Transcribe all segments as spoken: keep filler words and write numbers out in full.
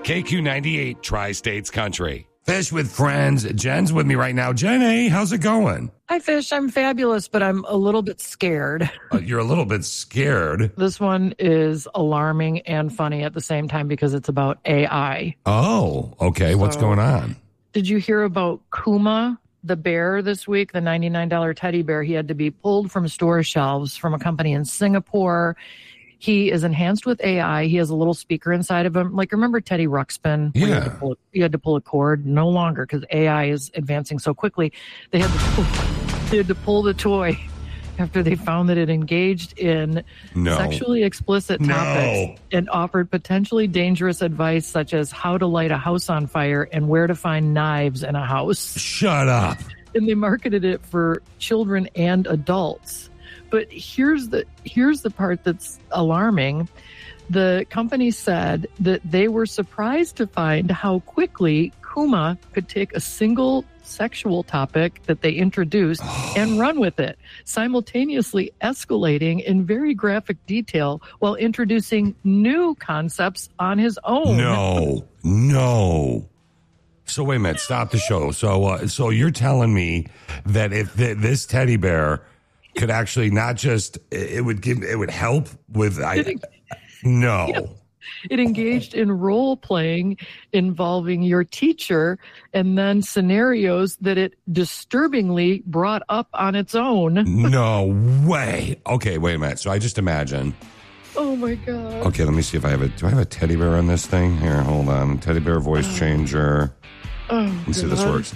K Q ninety-eight, Tri-States Country. Fish with Friends. Jen's with me right now. Jen, hey, how's it going? Hi, Fish. I'm fabulous, but I'm a little bit scared. Uh, you're a little bit scared. This one is alarming and funny at the same time because it's about A I. Oh, okay. So, what's going on? Did you hear about Kuma, the bear, this week? The ninety-nine dollars teddy bear. He had to be pulled from store shelves from a company in Singapore. He is enhanced with A I. He has a little speaker inside of him. Like, remember Teddy Ruxpin? Yeah. You had to pull, you had to pull a cord. No longer, because A I is advancing so quickly. They had to pull, they had to pull the toy after they found that it engaged in no. sexually explicit no. topics and offered potentially dangerous advice such as how to light a house on fire and where to find knives in a house. Shut up. And they marketed it for children and adults. But here's the here's the part that's alarming. The company said that they were surprised to find how quickly Kuma could take a single sexual topic that they introduced and run with it, simultaneously escalating in very graphic detail while introducing new concepts on his own. No, no. So wait a minute, stop the show. So, uh, so you're telling me that if th- this teddy bear could actually not just, it would give, it would help with, I, no. Yeah. It engaged in role playing involving your teacher and then scenarios that it disturbingly brought up on its own. No way. Okay, wait a minute. So I just imagine. Oh my God. Okay, let me see if I have a, do I have a teddy bear on this thing? Here, hold on. Teddy bear voice oh. changer. Oh, let me see if this works.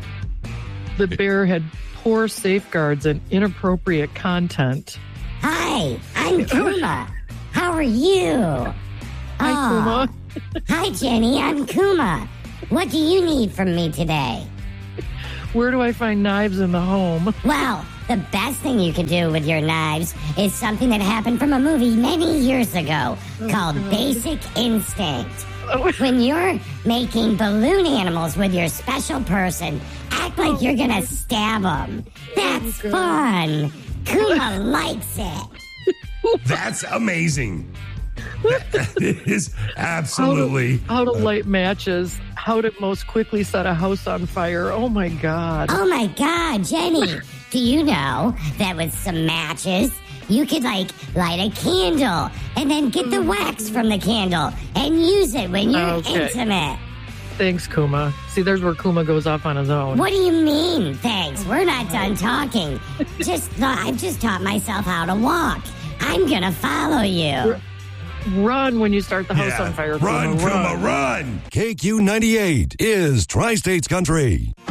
The bear had poor safeguards and inappropriate content. Hi, I'm Kuma. How are you? Hi, oh. Kuma. Hi, Jenny. I'm Kuma. What do you need from me today? Where do I find knives in the home? Well, the best thing you can do with your knives is something that happened from a movie many years ago oh, called God. Basic Instinct. Oh. When you're making balloon animals with your special person, act like you're going to stab them. That's oh, fun. Kuma likes it. That's amazing. That is absolutely. How to, how to light matches, how to most quickly set a house on fire. Oh, my God. Oh, my God, Jenny. Do you know that with some matches, you could, like, light a candle and then get the wax from the candle and use it when you're okay. intimate? Thanks, Kuma. See, there's where Kuma goes off on his own. What do you mean, thanks? We're not done talking. Just, I've just taught myself how to walk. I'm going to follow you. Run when you start the house yeah. on fire. Run, Kuma, Kuma, run. run. K Q ninety-eight is Tri-States Country.